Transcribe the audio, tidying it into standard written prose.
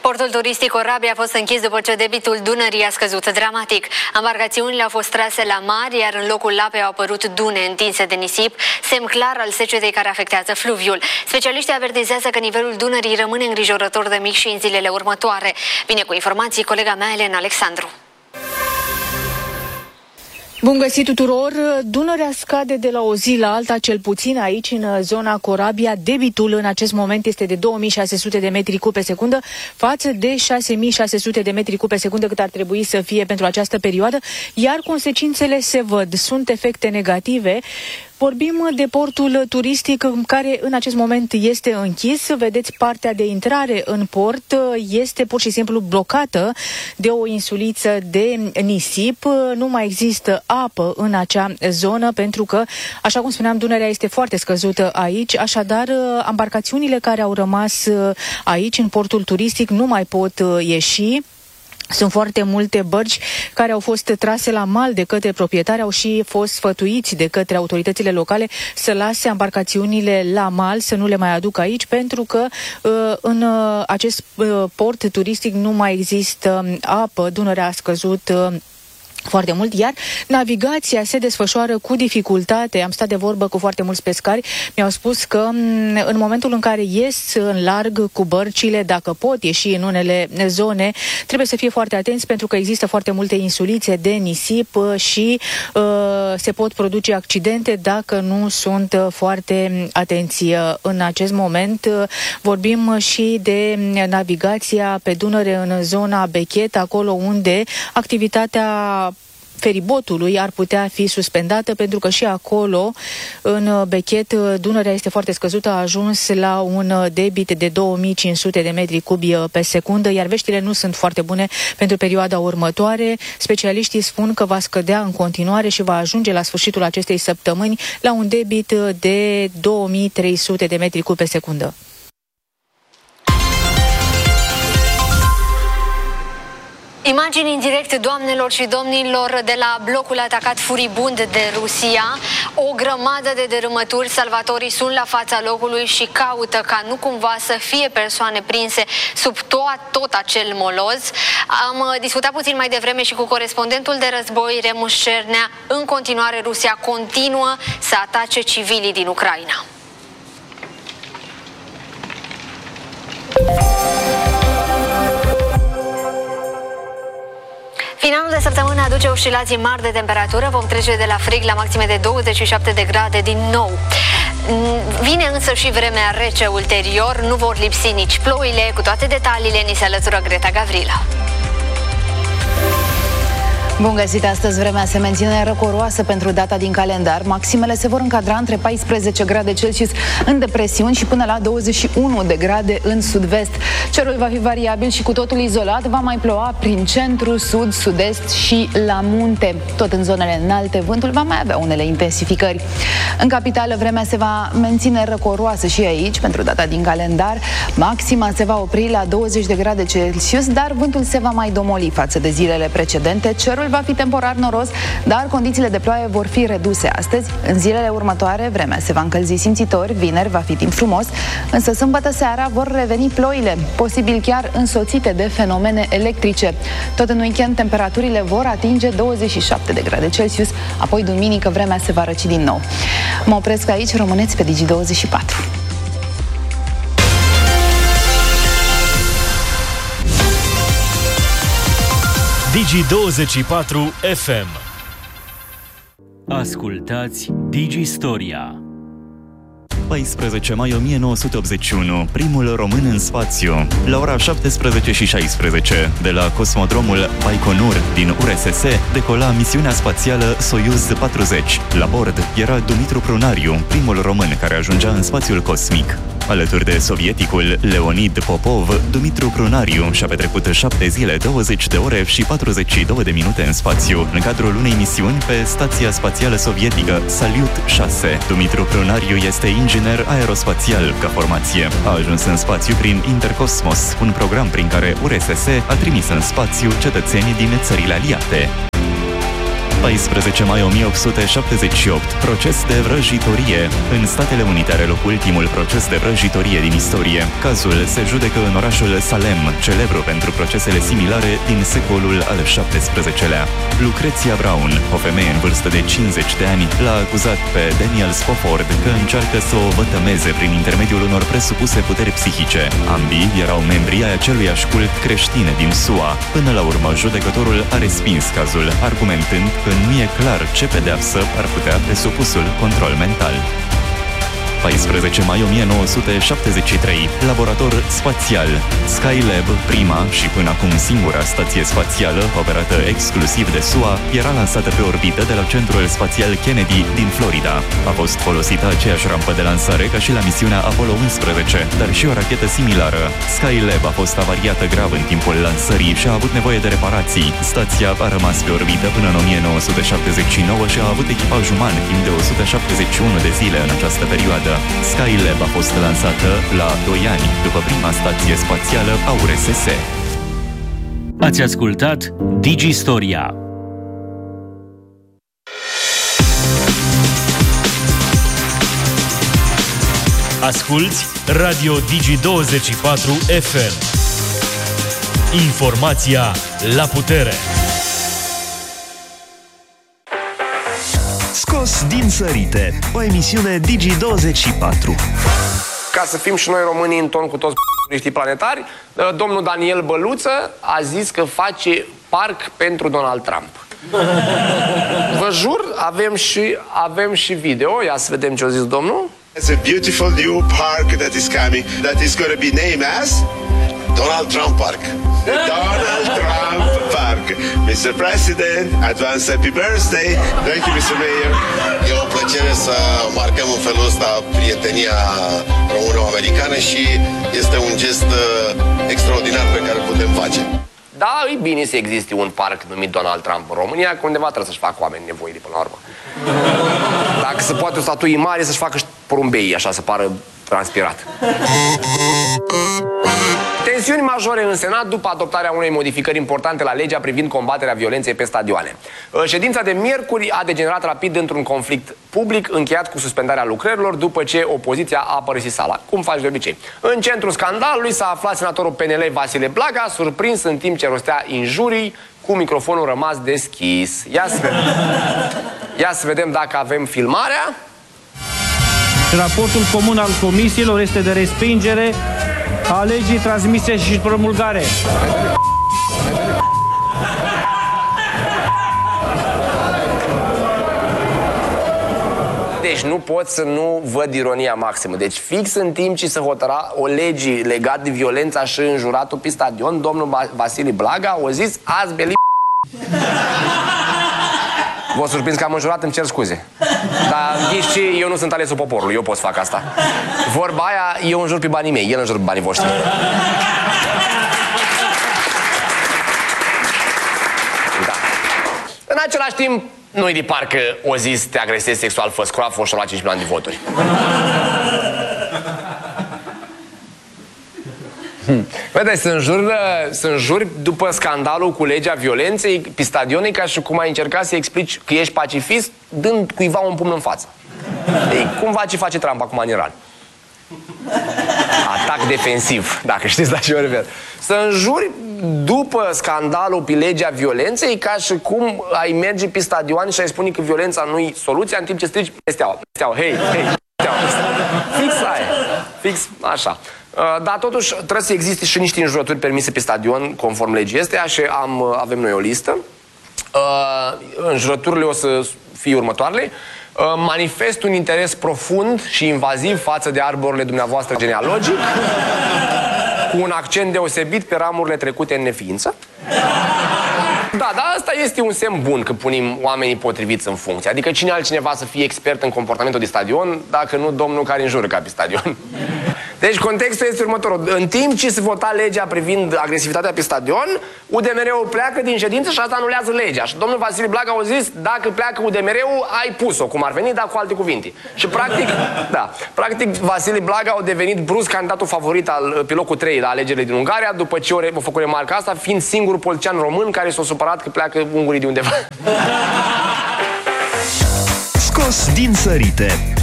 Portul turistic Corabia a fost închis după ce debitul Dunării a scăzut dramatic. Embarcațiunile au fost trase la mare, iar în locul apei au apărut dune întinse de nisip, semn clar al secetei care afectează fluviul. Specialiștii avertizează că nivelul Dunării rămâne îngrijorător de mic și în zilele următoare. Vine cu informații colega mea, Elena Alexandru. Bun găsit tuturor! Dunărea scade de la o zi la alta, cel puțin aici, în zona Corabia. Debitul în acest moment este de 2600 de metri cub pe secundă, față de 6600 de metri cub pe secundă cât ar trebui să fie pentru această perioadă, iar consecințele se văd. Sunt efecte negative. Vorbim de portul turistic care în acest moment este închis. Vedeți, partea de intrare în port este pur și simplu blocată de o insuliță de nisip. Nu mai există apă în acea zonă pentru că, așa cum spuneam, Dunărea este foarte scăzută aici. Așadar, embarcațiunile care au rămas aici în portul turistic nu mai pot ieși. Sunt foarte multe bărci care au fost trase la mal de către proprietari, au și fost sfătuiți de către autoritățile locale să lase embarcațiunile la mal, să nu le mai aducă aici, pentru că în acest port turistic nu mai există apă. Dunărea a scăzut foarte mult, iar navigația se desfășoară cu dificultate. Am stat de vorbă cu foarte mulți pescari, mi-au spus că în momentul în care ies în larg cu bărcile, dacă pot ieși în unele zone, trebuie să fie foarte atenți pentru că există foarte multe insulițe de nisip și se pot produce accidente dacă nu sunt foarte atenți. În acest moment vorbim și de navigația pe Dunăre în zona Bechet, acolo unde activitatea feribotului ar putea fi suspendată, pentru că și acolo, în Bechet, Dunărea este foarte scăzută, a ajuns la un debit de 2500 de metri cubi pe secundă, iar veștile nu sunt foarte bune pentru perioada următoare. Specialiștii spun că va scădea în continuare și va ajunge la sfârșitul acestei săptămâni la un debit de 2300 de metri cubi pe secundă. Imagini în direct, doamnelor și domnilor, de la blocul atacat furibund de Rusia. O grămadă de dărâmături. Salvatorii sunt la fața locului și caută ca nu cumva să fie persoane prinse sub tot acel moloz. Am discutat puțin mai devreme și cu corespondentul de război, Remus Cernea. În continuare, Rusia continuă să atace civilii din Ucraina. Finalul de săptămână aduce oscilații mari de temperatură. Vom trece de la frig la maxime de 27 de grade din nou. Vine însă și vremea rece ulterior. Nu vor lipsi nici ploile. Cu toate detaliile ni se alătură Greta Gavrilă. Bun găsit! Astăzi vremea se menține răcoroasă pentru data din calendar. Maximele se vor încadra între 14 grade Celsius în depresiuni și până la 21 de grade în sud-vest. Cerul va fi variabil și cu totul izolat. Va mai ploua prin centru, sud, sud-est și la munte. Tot în zonele înalte, vântul va mai avea unele intensificări. În capitală, vremea se va menține răcoroasă și aici pentru data din calendar. Maxima se va opri la 20 de grade Celsius, dar vântul se va mai domoli față de zilele precedente. Cerul va fi temporar noros, dar condițiile de ploaie vor fi reduse astăzi. În zilele următoare, vremea se va încălzi simțitor, vineri va fi timp frumos, însă sâmbătă seara vor reveni ploile, posibil chiar însoțite de fenomene electrice. Tot în weekend, temperaturile vor atinge 27 de grade Celsius, apoi duminică vremea se va răci din nou. Mă opresc aici, rămâneți pe Digi24. Digi24 FM. Ascultați Digistoria. 14 mai 1981, primul român în spațiu. La ora 17:16, de la cosmodromul Baikonur din URSS, decola misiunea spațială Soyuz 40. La bord era Dumitru Prunariu, primul român care ajungea în spațiul cosmic. Alături de sovieticul Leonid Popov, Dumitru Prunariu și-a petrecut 7 zile, 20 de ore și 42 de minute în spațiu, în cadrul unei misiuni pe Stația Spațială Sovietică Salyut 6. Dumitru Prunariu este inginer aerospațial ca formație. A ajuns în spațiu prin Intercosmos, un program prin care URSS a trimis în spațiu cetățenii din țările aliate. 14 mai 1878, proces de vrăjitorie. În Statele Unite are loc ultimul proces de vrăjitorie din istorie. Cazul se judecă în orașul Salem, celebru pentru procesele similare din secolul al XVII-lea. Lucreția Brown, o femeie în vârstă de 50 de ani, l-a acuzat pe Daniel Spofford că încearcă să o vătămeze prin intermediul unor presupuse puteri psihice. Ambii erau membri ai aceluiași cult creștin din SUA. Până la urmă, judecătorul a respins cazul, argumentând că nu e clar ce pedeapsă ar putea presupusul control mental. 14 mai 1973, laborator spațial. Skylab, prima și până acum singura stație spațială operată exclusiv de SUA, era lansată pe orbită de la Centrul Spațial Kennedy din Florida. A fost folosită aceeași rampă de lansare ca și la misiunea Apollo 11, dar și o rachetă similară. Skylab a fost avariată grav în timpul lansării și a avut nevoie de reparații. Stația a rămas pe orbită până în 1979 și a avut echipaj uman timp de 171 de zile în această perioadă. Skylab a fost lansată la 2 ani după prima stație spațială a URSS. Ați ascultat DigiStoria. Asculți Radio Digi24 FM. Informația la putere. Scos din sărite, o emisiune Digi24. Ca să fim și noi românii în ton cu toți turiștii planetari, domnul Daniel Băluță a zis că face parc pentru Donald Trump. Vă jur, avem și video. Ia să vedem ce a zis domnul. It's a beautiful new park that is coming, that is going to be named as Donald Trump Park. The Donald Trump Park. Mr. President, advance happy birthday. Thank you, Mr. Mayor. E o plăcere să marcăm în felul ăsta prietenia româno-americană și este un gest extraordinar pe care îl putem face. Da, e bine să existe un parc numit Donald Trump în România, că undeva trebuie să-și facă oameni nevoie de până la urmă. Dacă se poate o statuie mare, să-și facă și porumbei, așa să pară transpirat. Tensiuni majore în Senat după adoptarea unei modificări importante la legea privind combaterea violenței pe stadioane. Ședința de miercuri a degenerat rapid într-un conflict public încheiat cu suspendarea lucrărilor după ce opoziția a părăsit sala, cum faci de obicei. În centrul scandalului s-a aflat senatorul PNL Vasile Blaga, surprins în timp ce rostea injurii cu microfonul rămas deschis. Ia să vedem dacă avem filmarea. Raportul comun al comisiilor este de respingere a legii transmise și promulgare. Deci nu pot să nu văd ironia maximă. Deci fix în timp ce se hotăra o lege legată de violența și înjuratul pe stadion, domnul Vasile Blaga a zis azi beli. Vă surprins că am înjurat, îmi cer scuze. Dar știți ce? Eu nu sunt alesul poporului, eu pot să fac asta. Vorba aia, eu înjur pe banii mei, el înjur pe banii voștri. Da. În același timp, nu-i de parcă o zis te agresezi sexual, fă scroafă și-o lua 5 milioane de voturi. Vedeți, să înjuri după scandalul cu legea violenței pe stadionei ca și cum ai încercat să explici că ești pacifist dând cuiva un pumn în față. Ei, cumva ce face Trump acum în Iran. Atac defensiv, dacă știți la ce mă refer. Să înjuri după scandalul pe legea violenței ca și cum ai merge pe stadion și ai spune că violența nu-i soluția în timp ce strici Steaua. Hei, Steaua. Fix aia. Fix așa. Dar totuși trebuie să existe și niște înjurături permise pe stadion conform legii astea și avem noi o listă. Înjurăturile o să fie următoarele. Manifest un interes profund și invaziv față de arborile dumneavoastră genealogic, cu un accent deosebit pe ramurile trecute în neființă. Da, dar asta este un semn bun că punem oamenii potriviți în funcție. Adică cine altcineva să fie expert în comportamentul de stadion, dacă nu domnul care înjură ca pe stadion. Deci contextul este următorul. În timp ce se vota legea privind agresivitatea pe stadion, UDMR-ul pleacă din ședință și asta anulează legea. Și domnul Vasile Blaga a zis, dacă pleacă UDMR-ul, ai pus-o, cum ar veni, dar cu alte cuvinte. Și practic Vasile Blaga a devenit brusc candidatul favorit pe locul 3 la alegerile din Ungaria, după ce a făcut remarca asta, fiind singurul politician român care s-a supărat că pleacă ungurii de undeva. Scos din sărite.